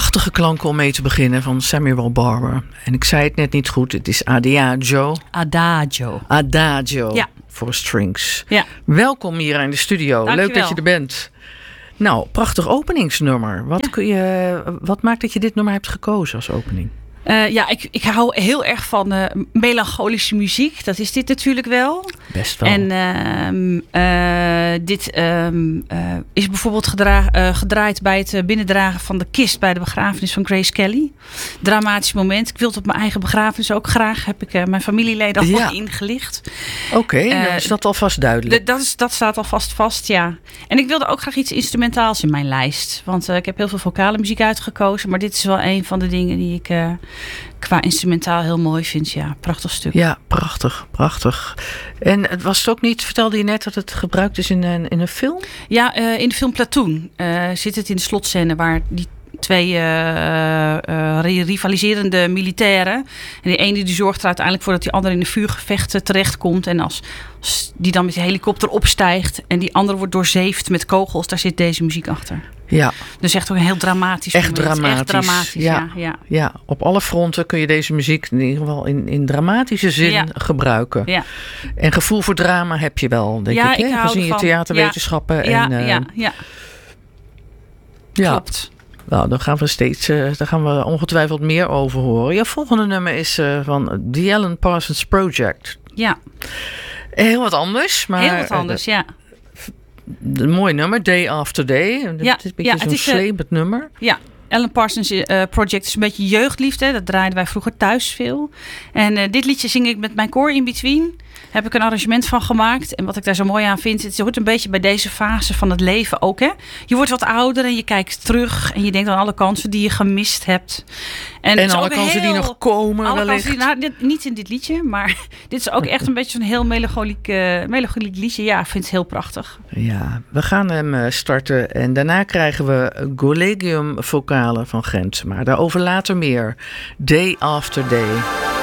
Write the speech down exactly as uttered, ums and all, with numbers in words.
Prachtige klanken om mee te beginnen van Samuel Barber. En ik zei het net niet goed, het is Adagio. Adagio. Adagio Ja. voor strings. Ja. Welkom hier in de studio. Dank je Leuk dat wel. je er bent. Nou, prachtig openingsnummer. Wat, Ja. kun je, wat maakt dat je dit nummer hebt gekozen als opening? Uh, ja, ik, ik hou heel erg van uh, melancholische muziek. Dat is dit natuurlijk wel. Best wel. En uh, uh, dit uh, uh, is bijvoorbeeld gedra- uh, gedraaid bij het binnendragen van de kist bij de begrafenis van Grace Kelly. Dramatisch moment. Ik wil het op mijn eigen begrafenis ook graag. Heb ik uh, mijn familieleden al ja. ingelicht. Oké, okay, uh, dan is dat alvast duidelijk. D- dat, is, dat staat alvast vast, ja. En ik wilde ook graag iets instrumentaals in mijn lijst. Want uh, ik heb heel veel vocale muziek uitgekozen. Maar dit is wel een van de dingen die ik... Uh, qua instrumentaal heel mooi vind. Ja, prachtig stuk. Ja, prachtig, prachtig. En het was het ook niet, vertelde je net dat het gebruikt is in een, in een film? Ja, uh, in de film Platoon uh, zit het in de slotscène waar die twee uh, uh, rivaliserende militairen. En de ene die zorgt er uiteindelijk voor dat die andere in een vuurgevecht terechtkomt. En als, als die dan met de helikopter opstijgt en die andere wordt doorzeefd met kogels, daar zit deze muziek achter. Ja. Dus echt ook een heel dramatisch echt moment. Dramatisch. Echt dramatisch. Ja. Ja, ja. ja, op alle fronten kun je deze muziek in ieder geval in, in dramatische zin ja. gebruiken. Ja. En gevoel voor drama heb je wel, denk ja, ik. Hè? ik Gezien je theaterwetenschappen. Ja, en, ja, uh, ja, ja. ja. Klopt. Nou, daar gaan we steeds, uh, daar gaan we ongetwijfeld meer over horen. Je volgende nummer is uh, van The Alan Parsons Project. Ja. Heel wat anders, maar heel wat anders, uh, ja. Een mooi nummer, Day After Day. Ja, het is een beetje ja, zo'n slepend uh, nummer. Ja, Alan Parsons uh, Project is een beetje jeugdliefde. Dat draaiden wij vroeger thuis veel. En uh, dit liedje zing ik met mijn koor in between. Heb ik een arrangement van gemaakt. En wat ik daar zo mooi aan vind, het hoort een beetje bij deze fase van het leven ook. Hè? Je wordt wat ouder en je kijkt terug en je denkt aan alle kansen die je gemist hebt. En, en alle kansen heel, die nog komen alle wellicht. Die, nou, dit, niet in dit liedje, maar dit is ook echt een beetje zo'n heel melancholiek, uh, melancholiek liedje. Ja, ik vind het heel prachtig. Ja, we gaan hem starten en daarna krijgen we Collegium Vocale van Gent. Maar daarover later meer. Day After Day.